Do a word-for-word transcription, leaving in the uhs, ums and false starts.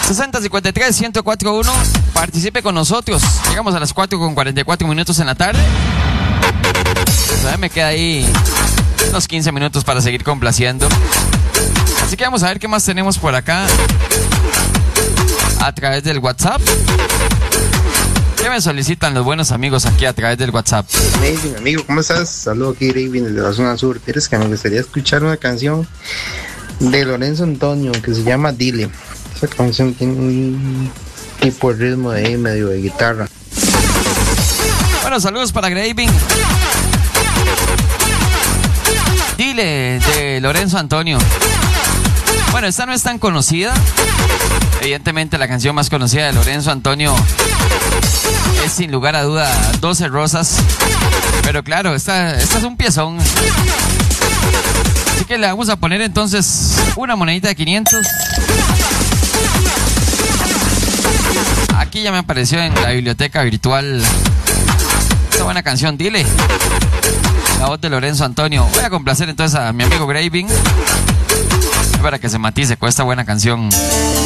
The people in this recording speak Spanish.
sesenta cincuenta y tres ciento cuatro uno. Participe con nosotros. Llegamos a las cuatro con cuarenta y cuatro minutos en la tarde. Pues me queda ahí unos quince minutos para seguir complaciendo. Así que vamos a ver qué más tenemos por acá a través del WhatsApp. ¿Qué me solicitan los buenos amigos aquí a través del WhatsApp? Hey, mi amigo, ¿cómo estás? Saludos aquí, David, desde la zona sur. Quieres que me gustaría escuchar una canción de Lorenzo Antonio que se llama Dile. Esa canción tiene un tipo de ritmo de medio de guitarra. Bueno, saludos para Graving. Dile, de Lorenzo Antonio. Bueno, esta no es tan conocida. Evidentemente la canción más conocida de Lorenzo Antonio es sin lugar a duda doce rosas. Pero claro, esta, esta es un piezón. Así que le vamos a poner entonces una monedita de quinientos. Aquí ya me apareció en la biblioteca virtual esta buena canción, Dile. La voz de Lorenzo Antonio. Voy a complacer entonces a mi amigo Graving para que se matice con esta buena canción.